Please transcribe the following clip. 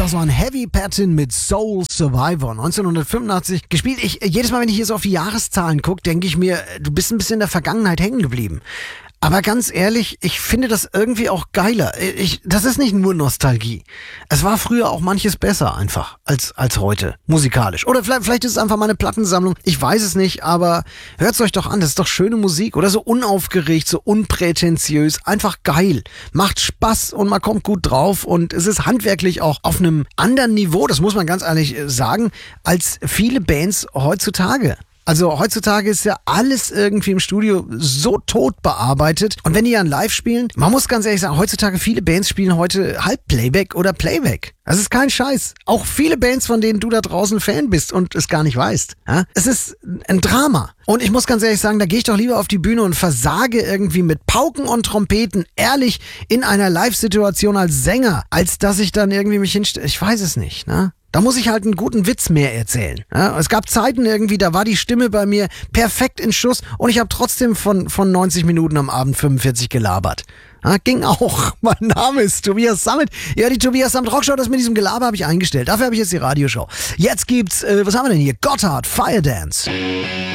Das war ein Heavy Pattern mit Soul Survivor 1985 gespielt. Jedes Mal, wenn ich hier so auf die Jahreszahlen gucke, denke ich mir, du bist ein bisschen in der Vergangenheit hängen geblieben. Aber ganz ehrlich, ich finde das irgendwie auch geiler. Das ist nicht nur Nostalgie. Es war früher auch manches besser einfach als heute, musikalisch. Oder vielleicht ist es einfach meine Plattensammlung. Ich weiß es nicht, aber hört's euch doch an. Das ist doch schöne Musik. Oder so unaufgeregt, so unprätentiös. Einfach geil. Macht Spaß und man kommt gut drauf. Und es ist handwerklich auch auf einem anderen Niveau, das muss man ganz ehrlich sagen, als viele Bands heutzutage. Also heutzutage ist ja alles irgendwie im Studio so tot bearbeitet. Und wenn die dann live spielen, man muss ganz ehrlich sagen, heutzutage viele Bands spielen heute Halbplayback oder Playback. Das ist kein Scheiß. Auch viele Bands, von denen du da draußen Fan bist und es gar nicht weißt. Ja? Es ist ein Drama. Und ich muss ganz ehrlich sagen, da gehe ich doch lieber auf die Bühne und versage irgendwie mit Pauken und Trompeten ehrlich in einer Live-Situation als Sänger, als dass ich dann irgendwie mich hinstelle. Ich weiß es nicht, ne? Da muss ich halt einen guten Witz mehr erzählen. Ja, es gab Zeiten irgendwie, da war die Stimme bei mir perfekt in Schuss und ich habe trotzdem von 90 Minuten am Abend 45 gelabert. Ja, ging auch. Mein Name ist Tobias Sammet. Ja, die Tobias Sammet Rockshow, das mit diesem Gelaber habe ich eingestellt. Dafür habe ich jetzt die Radioshow. Jetzt gibt's, was haben wir denn hier? Gotthard, Fire Dance.